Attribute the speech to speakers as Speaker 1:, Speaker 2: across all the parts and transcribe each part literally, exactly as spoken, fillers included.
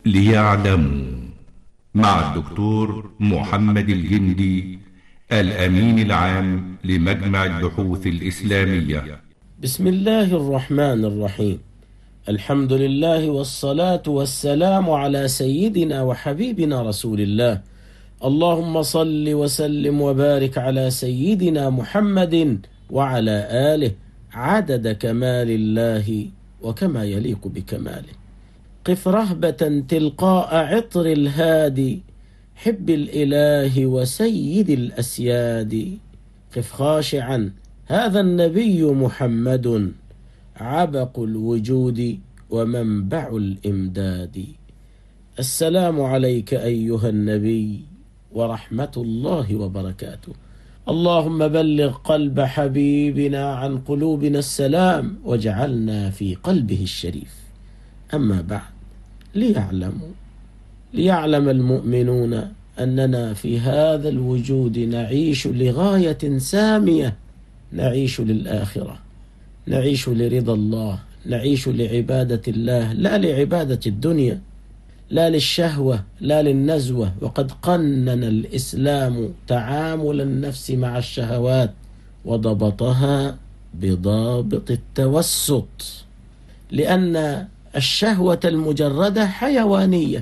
Speaker 1: ليعلموا مع الدكتور محمد الجندي الأمين العام لمجمع البحوث الإسلامية.
Speaker 2: بسم الله الرحمن الرحيم. الحمد لله والصلاة والسلام على سيدنا وحبيبنا رسول الله. اللهم صل وسلم وبارك على سيدنا محمد وعلى آله عدد كمال الله وكما يليق بكماله. قف رهبة تلقاء عطر الهادي، حب الإله وسيد الأسياد. قف خاشعا، هذا النبي محمد عبق الوجود ومنبع الإمداد. السلام عليك أيها النبي ورحمة الله وبركاته. اللهم بلغ قلب حبيبنا عن قلوبنا السلام واجعلنا في قلبه الشريف. أما بعد، ليعلموا ليعلم المؤمنون أننا في هذا الوجود نعيش لغاية سامية، نعيش للآخرة، نعيش لرضا الله، نعيش لعبادة الله لا لعبادة الدنيا، لا للشهوة، لا للنزوة. وقد قنن الإسلام تعامل النفس مع الشهوات وضبطها بضابط التوسط، لأن الشهوة المجردة حيوانية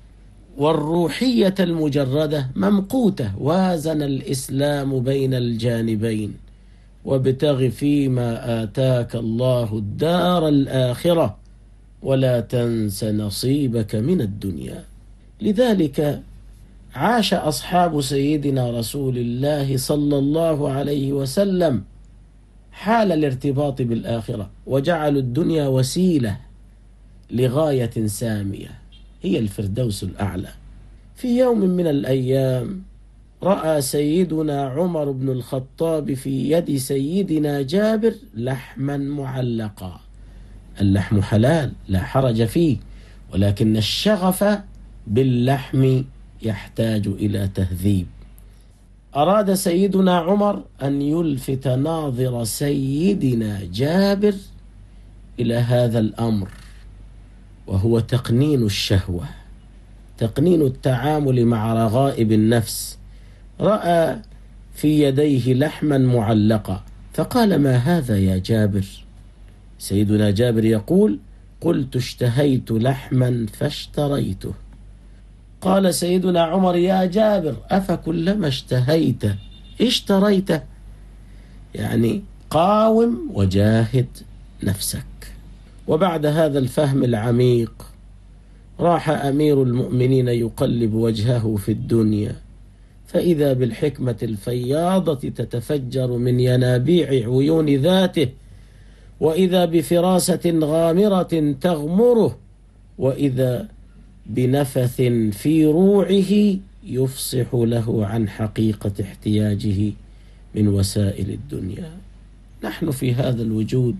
Speaker 2: والروحية المجردة ممقوتة. وازن الإسلام بين الجانبين: وابتغ فيما آتاك الله الدار الآخرة ولا تنس نصيبك من الدنيا. لذلك عاش أصحاب سيدنا رسول الله صلى الله عليه وسلم حال الارتباط بالآخرة، وجعلوا الدنيا وسيلة لغاية سامية هي الفردوس الأعلى. في يوم من الأيام رأى سيدنا عمر بن الخطاب في يد سيدنا جابر لحما معلقا. اللحم حلال لا حرج فيه، ولكن الشغف باللحم يحتاج إلى تهذيب. أراد سيدنا عمر أن يلفت ناظر سيدنا جابر إلى هذا الأمر، وهو تقنين الشهوة، تقنين التعامل مع رغائب النفس. رأى في يديه لحما معلقا فقال: ما هذا يا جابر؟ سيدنا جابر يقول: قلت اشتهيت لحما فاشتريته. قال سيدنا عمر: يا جابر، أفكلما اشتهيت اشتريته؟ يعني قاوم وجاهد نفسك. وبعد هذا الفهم العميق راح أمير المؤمنين يقلب وجهه في الدنيا، فإذا بالحكمة الفياضة تتفجر من ينابيع عيون ذاته، وإذا بفراسة غامرة تغمره، وإذا بنفث في روعه يفصح له عن حقيقة احتياجه من وسائل الدنيا. نحن في هذا الوجود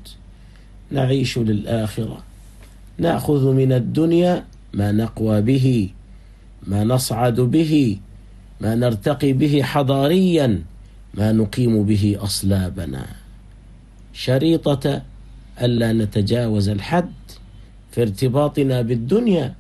Speaker 2: نعيش للآخرة، نأخذ من الدنيا ما نقوى به، ما نصعد به، ما نرتقي به حضاريا، ما نقيم به أصلابنا. شريطة ألا نتجاوز الحد في ارتباطنا بالدنيا،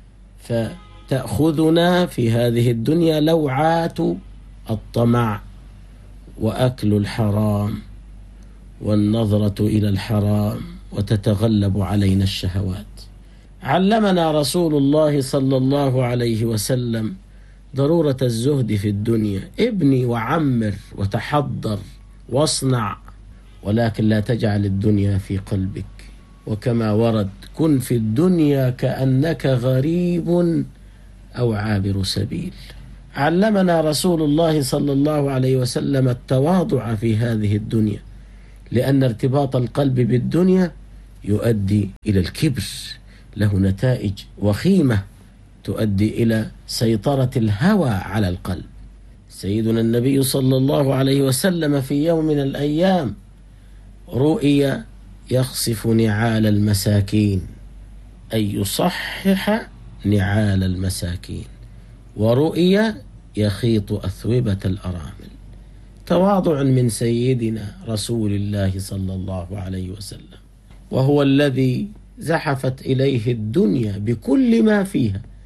Speaker 2: فتأخذنا في هذه الدنيا لوعات الطمع وأكل الحرام والنظرة إلى الحرام، وتتغلب علينا الشهوات. علمنا رسول الله صلى الله عليه وسلم ضرورة الزهد في الدنيا. ابني وعمر وتحضر واصنع، ولكن لا تجعل الدنيا في قلبك. وكما ورد: كن في الدنيا كأنك غريب أو عابر سبيل. علمنا رسول الله صلى الله عليه وسلم التواضع في هذه الدنيا، لأن ارتباط القلب بالدنيا يؤدي إلى الكبر، له نتائج وخيمة تؤدي إلى سيطرة الهوى على القلب. سيدنا النبي صلى الله عليه وسلم في يوم من الأيام رؤي يخصف نعال المساكين، أي يصحح نعال المساكين، ورؤي يخيط أثوبة الأرامل. تواضع من سيدنا رسول الله صلى الله عليه وسلم، وهو الذي زحفت إليه الدنيا بكل ما فيها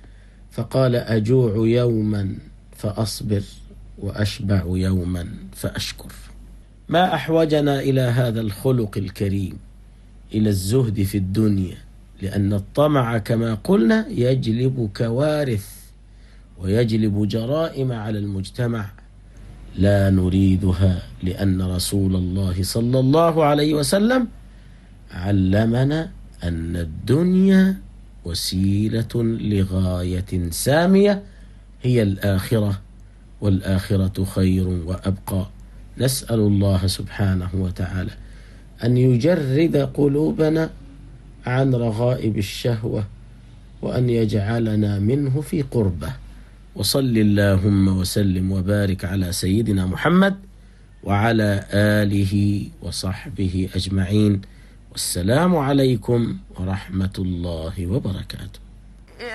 Speaker 2: فقال أجوع يوما فأصبر وأشبع يوما فأشكر. ما أحوجنا إلى هذا الخلق الكريم، إلى الزهد في الدنيا، لأن الطمع كما قلنا يجلب كوارث ويجلب جرائم على المجتمع لا نريدها، لأن رسول الله صلى الله عليه وسلم علمنا أن الدنيا وسيلة لغاية سامية هي الآخرة، والآخرة خير وأبقى. نسأل الله سبحانه وتعالى أن يجرد قلوبنا عن رغائب الشهوة، وأن يجعلنا منه في قربه. وصل اللهم وسلم وبارك على سيدنا محمد وعلى آله وصحبه أجمعين. والسلام عليكم ورحمة الله وبركاته.